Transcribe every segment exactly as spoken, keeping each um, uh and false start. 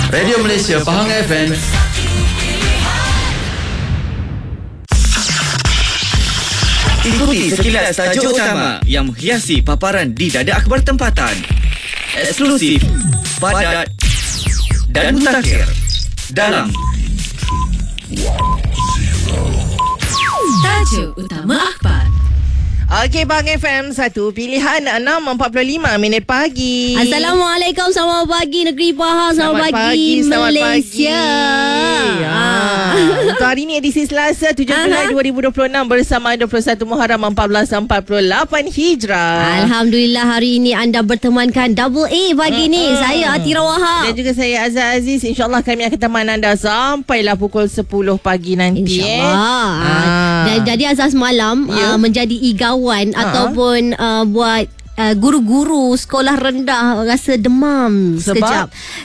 Radio Malaysia Pahang F M. Ikuti sekilas tajuk utama yang menghiasi paparan di dada akhbar tempatan. Eksklusif, padat dan mutakhir dalam Tajuk utama akhbar. Okey, Bang F M, satu pilihan enam empat puluh lima minit pagi. Assalamualaikum, selamat pagi Negeri Pahang, selamat, selamat pagi, pagi selamat Malaysia. Pagi. Ah. Untuk hari ini edisi Selasa tujuh Julai dua ribu dua puluh enam bersama dua puluh satu Muharram empat belas empat puluh lapan Hijrah. Alhamdulillah, hari ini anda bertemankan Double A pagi mm-hmm. ni. Saya Atira Wahab dan juga saya Azhar Aziz. InsyaAllah kami akan teman anda sampailah pukul sepuluh pagi nanti. InsyaAllah. Eh. Ah. Dan, jadi Azhar semalam yeah. uh, menjadi igawan uh-huh. ataupun uh, buat uh, guru-guru sekolah rendah rasa demam sebab? sekejap.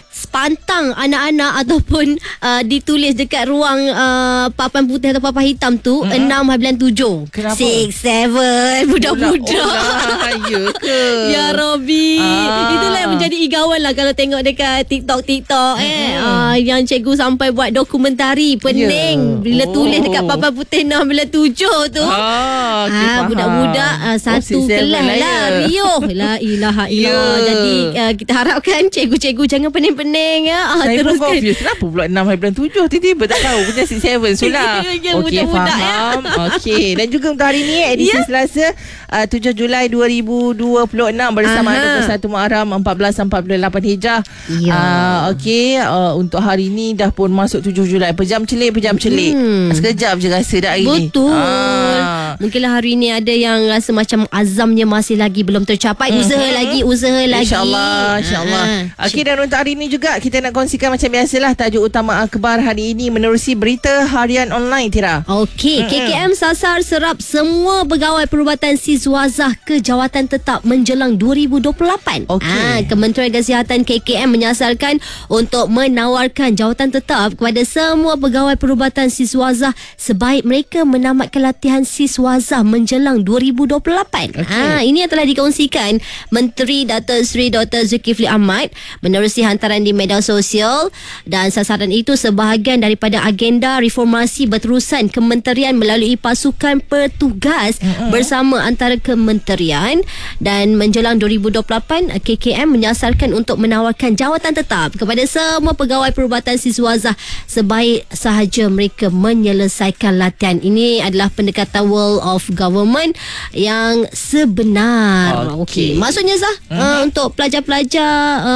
Pantang anak-anak ataupun uh, ditulis dekat ruang uh, papan putih atau papan hitam tu mm-hmm. enam haiban tujuh. Kenapa? six, seven budak-budak. Oh, ya ke? Ya Rabbi. Ah. Itulah yang menjadi igawan lah kalau tengok dekat TikTok-TikTok mm-hmm. eh. Uh, yang cikgu sampai buat dokumentari pening yeah. bila oh. tulis dekat papan putih enam haiban tujuh tu. Ah, okay, ah, budak-budak uh, satu oh, kelas lah, lah riuh. La ilaha illallah. Yeah. Jadi uh, kita harapkan cikgu-cikgu jangan pening-pening. Ya. Ah, saya pun teruskan. confused. Kenapa pula enam haiban tujuh? Tiba-tiba tak tahu. Punya six seven sulah. Okey, faham. Ya. Okey. Dan juga untuk hari ni edisi yeah. Selasa uh, tujuh Julai dua ribu dua puluh enam bersama dua puluh satu Muharram empat belas empat puluh lapan Hijrah. Yeah. Uh, Okey. Uh, untuk hari ni dah pun masuk tujuh Julai. Pejam celik, pejam celik. Hmm. Sekejap je rasa dah hari ni. Betul. Ah. Mungkinlah hari ni ada yang rasa macam azamnya masih lagi belum tercapai. Usaha mm-hmm. lagi, usaha lagi. InsyaAllah. InsyaAllah. Ah. Okey, dan untuk hari ni juga kita nak kongsikan macam biasalah tajuk utama akhbar hari ini menerusi berita harian online, Tira. Okey, mm-hmm. K K M sasar serap semua pegawai perubatan Siswazah ke jawatan tetap menjelang dua ribu dua puluh lapan. Okay. Ah, Kementerian Kesihatan K K M menyasarkan untuk menawarkan jawatan tetap kepada semua pegawai perubatan Siswazah sebaik mereka menamatkan latihan Siswazah menjelang dua ribu dua puluh lapan. Okay. Ah, ini yang telah dikongsikan Menteri Datuk Seri Doktor Zulkifli Ahmad menerusi hantaran di media sosial, dan sasaran itu sebahagian daripada agenda reformasi berterusan kementerian melalui pasukan petugas mm-hmm. bersama antara kementerian. Dan menjelang dua ribu dua puluh lapan, K K M menyasarkan untuk menawarkan jawatan tetap kepada semua pegawai perubatan Siswazah sebaik sahaja mereka menyelesaikan latihan. Ini adalah pendekatan world of government yang sebenar. Okey. Okay. Maksudnya Zah, mm-hmm. uh, untuk pelajar-pelajar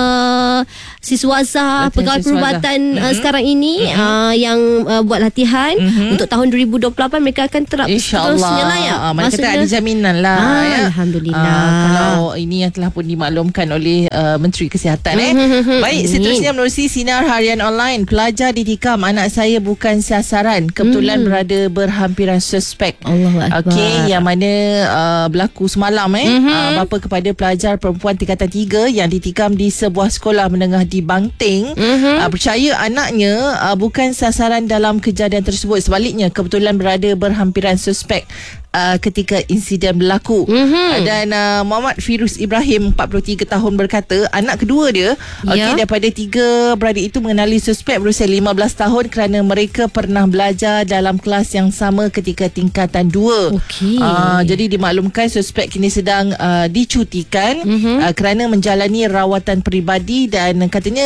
uh, Siswazah, pegawai perubatan mm-hmm. uh, sekarang ini mm-hmm. uh, yang uh, buat latihan mm-hmm. untuk tahun dua ribu dua puluh lapan mereka akan terap seterusnya lah ya. Uh, mana kata ada jaminan lah ah, ya. Alhamdulillah. Uh, kalau ini yang telah pun dimaklumkan oleh uh, Menteri Kesihatan eh. Mm-hmm. Baik, seterusnya menerusi sinar harian online, pelajar ditikam, anak saya bukan sasaran, kebetulan mm. berada berhampiran suspek. Allahuakbar. Okey, yang mana uh, berlaku semalam eh mm-hmm. uh, bapa kepada pelajar perempuan tingkatan tiga yang ditikam di sebuah sekolah menengah di Bangting mm-hmm. uh, percaya anaknya uh, bukan sasaran dalam kejadian tersebut. Sebaliknya, kebetulan berada berhampiran suspek uh, ketika insiden berlaku. Mm-hmm. Uh, dan uh, Muhammad Firuz Ibrahim empat puluh tiga tahun berkata anak kedua dia yeah. okay, daripada tiga beradik itu mengenali suspek berusia lima belas tahun kerana mereka pernah belajar dalam kelas yang sama ketika tingkatan dua. Okay. Uh, jadi dimaklumkan suspek kini sedang uh, dicutikan mm-hmm. uh, kerana menjalani rawatan peribadi, dan katanya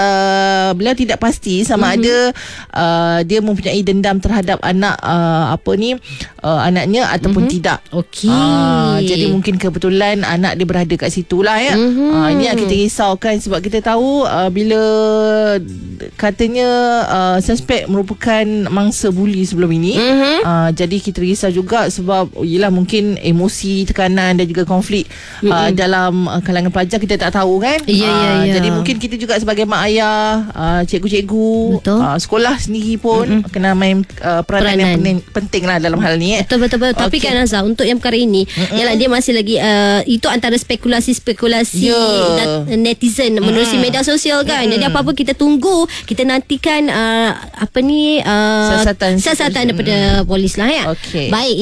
uh, beliau tidak pasti sama mm-hmm. ada uh, dia mempunyai dendam terhadap anak uh, apa ni uh, anaknya ataupun mm-hmm. tidak. Okey. Uh, jadi mungkin kebetulan anak dia berada kat situ lah ya. Mm-hmm. Uh, ini yang kita risaukan sebab kita tahu uh, bila katanya uh, suspek merupakan mangsa buli sebelum ini. Mm-hmm. Uh, jadi kita risau juga sebab oh, yelah mungkin emosi, tekanan dan juga konflik mm-hmm. uh, dalam uh, kalangan pelajar kita tak tahu kan. Ya, yeah, uh, yeah, yeah. Jadi mungkin kita juga sebagai mak ayah, uh, cikgu-cikgu, uh, sekolah sendiri pun mm-hmm. kena main uh, peranan, peranan yang penting, penting lah dalam hal ni. Eh. Betul-betul. Okay. Tapi kan Azhar, untuk yang perkara ini mm-hmm. yalah, dia masih lagi uh, itu antara spekulasi-spekulasi yeah. netizen menerusi mm. media sosial kan. Mm. Jadi apa-apa kita tunggu, kita nantikan uh, apa ni uh, siasatan, siasatan daripada mm. polis lah ya. Okay. Baik,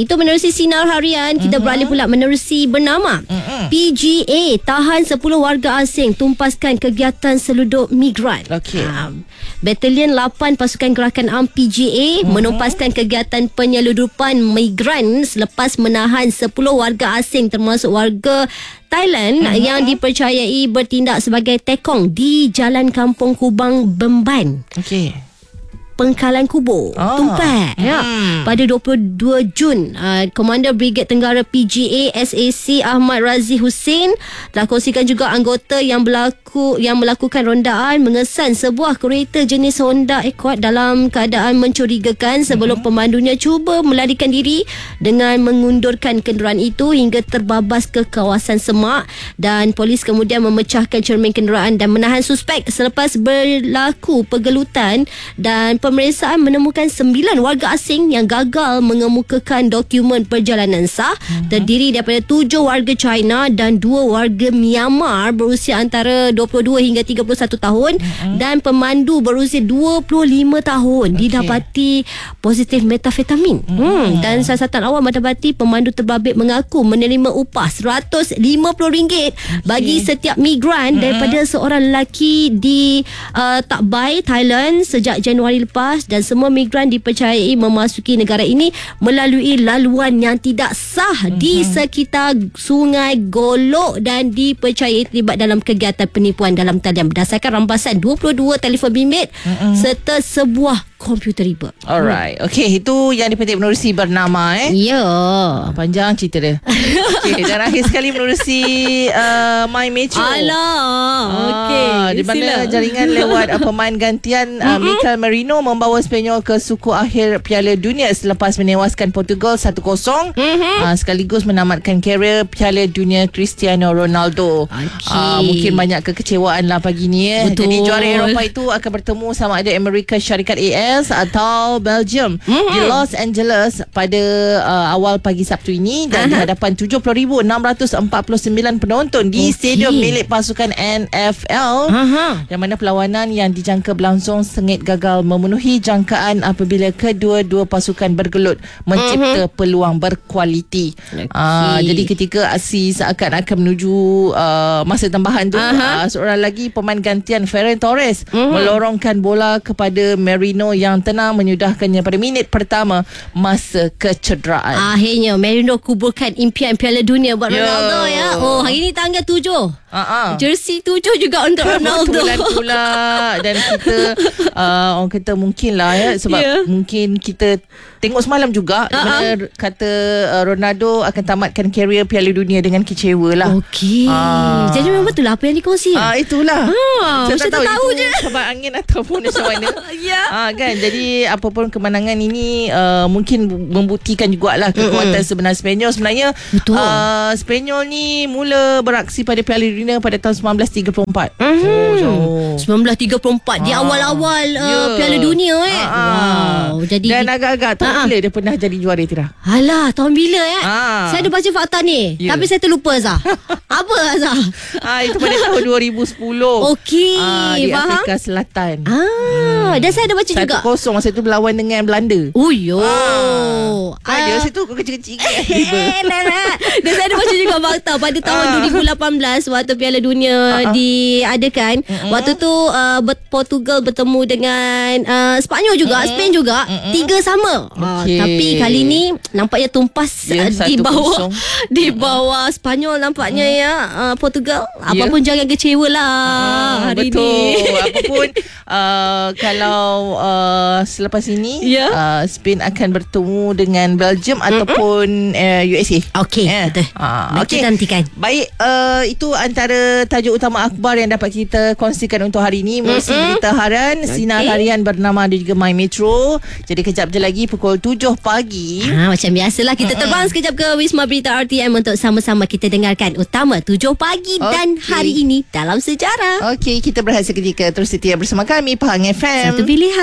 itu menerusi sinar harian. Kita uh-huh. beralih pula menerusi bernama uh-huh. P G A tahan sepuluh warga asing tumpaskan kegiatan seluduk migran. Okey. Um, Batalion lapan Pasukan Gerakan A M P G A uh-huh. menumpaskan kegiatan penyeludupan migran selepas menahan sepuluh warga asing termasuk warga Thailand uh-huh. yang dipercayai bertindak sebagai tekong di Jalan Kampung Kubang, Bemban. Okey. Pengkalan Kubur oh. Tumpat ya. hmm. Pada dua puluh dua Jun uh, Komander Brigade Tenggara P G A S A C Ahmad Razi Hussein telah kongsikan juga anggota yang berlaku yang melakukan rondaan mengesan sebuah kereta jenis Honda Accord dalam keadaan mencurigakan sebelum hmm. pemandunya cuba melarikan diri dengan mengundurkan kenderaan itu hingga terbabas ke kawasan semak, dan polis kemudian memecahkan cermin kenderaan dan menahan suspek selepas berlaku pergelutan. Dan pemeriksaan menemukan sembilan warga asing yang gagal mengemukakan dokumen perjalanan sah, uh-huh. terdiri daripada tujuh warga China dan dua warga Myanmar berusia antara dua puluh dua hingga tiga puluh satu tahun, uh-huh. dan pemandu berusia dua puluh lima tahun. Okay. Didapati positif metafetamin. Uh-huh. Hmm. Dan siasatan awal mendapati pemandu terbabit mengaku menerima upah seratus lima puluh ringgit okay. bagi setiap migran, uh-huh. daripada seorang lelaki di uh, Tak Bai, Thailand sejak Januari lepas, dan semua migran dipercayai memasuki negara ini melalui laluan yang tidak sah uh-huh. di sekitar Sungai Golok dan dipercayai terlibat dalam kegiatan penipuan dalam talian berdasarkan rampasan dua puluh dua telefon bimbit uh-huh. serta sebuah komputer riba. Alright. Okey, itu yang dipetik menerusi bernama eh. Ya. Yeah. Panjang cerita dia. Okey, dan akhir sekali menerusi uh, My Metro. Alah. Okey. Ah, di mana jaringan lewat uh, pemain gantian uh, Mikel Merino membawa Spanyol ke suku akhir Piala Dunia selepas menewaskan Portugal satu kosong, mm-hmm. uh, sekaligus menamatkan karier Piala Dunia Cristiano Ronaldo. Okay. Uh, mungkin banyak kekecewaan lah pagi ni eh. Betul. Jadi juara Eropah itu akan bertemu sama ada Amerika Syarikat A S atau Belgium mm-hmm. di Los Angeles pada uh, awal pagi Sabtu ini, dan uh-huh. di hadapan tujuh puluh ribu enam ratus empat puluh sembilan penonton di okay. stadium milik pasukan N F L, uh-huh. yang mana perlawanan yang dijangka berlangsung sengit gagal memenuhi jangkaan apabila kedua-dua pasukan bergelut mencipta uh-huh. peluang berkualiti. Okay. Uh, jadi ketika aksi seakan-akan menuju uh, masa tambahan tu, uh-huh. uh, seorang lagi pemain gantian Ferran Torres uh-huh. melorongkan bola kepada Merino yang tenang menyudahkannya pada minit pertama masa kecederaan. Akhirnya Merino kuburkan impian Piala Dunia buat Yo. Ronaldo ya. Oh, hari ni tanggal tujuh. Uh-uh. Jersey tujuh juga untuk Ronaldo. Kebetulan pula. Dan kita uh, orang kata mungkin lah ya, sebab yeah. mungkin kita tengok semalam juga uh-huh. mana kata uh, Ronaldo akan tamatkan karier Piala Dunia dengan kecewa lah. Okey. Uh. Jadi memang betul lah apa yang dikongsi. Ah uh, itulah. Ha, saya tak tahu, tahu je. Sebab angin ataupun macam mana. Ya. Ah kan. Jadi apapun kemenangan ini uh, mungkin membuktikan jugalah kekuatan mm-hmm. sebenar Spanyol. Sebenarnya uh, Spanyol ni mula beraksi pada Piala Dunia pada tahun sembilan belas tiga puluh empat. Mm-hmm. Oh, sembilan belas tiga puluh empat ah. di awal-awal uh, yeah. Piala Dunia eh. Ah. Wow. Jadi dan agak-agak tahun ah. bila dia pernah jadi juara Tira? Alah, tahun bila eh? Ah. Saya ada baca fakta ni, yeah. tapi saya terlupa Azhar. Apa Azhar? Ah itu pada tahun dua ribu sepuluh. Okey, ah, di faham? Afrika Selatan. Ah, hmm. dan saya ada baca juga. satu kosong masa tu berlawan dengan Belanda. Oh yo. Ah. Dia situ kecil-kecil. Dan saya ada baca juga fakta pada tahun dua ribu lapan belas waktu Piala Dunia uh-huh. diadakan. Uh-huh. Waktu tu uh, Portugal bertemu dengan uh, Spanyol juga, uh-huh. Spain juga, uh-huh. tiga sama. Okay. Uh, tapi kali ni nampaknya tumpas yeah, uh, di bawah di bawah Spanyol nampaknya uh-huh. ya uh, Portugal. Apapun yeah. jangan kecewa lah uh-huh. hari betul. ni. Apapun uh, kalau uh, selepas ini yeah. uh, Spain akan bertemu dengan Belgium uh-huh. ataupun uh, U S A. Okey, yeah. betul. Uh, Okey, nantikan. Baik, uh, itu antara tajuk utama akhbar yang dapat kita kongsikan untuk hari ini. Melalui uh-huh. berita harian, okay. sinar harian bernama dan juga My Metro. Jadi kejap je lagi pukul tujuh pagi. Ha, macam biasalah kita uh-huh. terbang sekejap ke Wisma Berita R T M untuk sama-sama kita dengarkan utama tujuh pagi okay. dan hari ini dalam sejarah. Okey, kita berehat seketika. Terus setia bersama kami Pahang F M. Satu pilihan.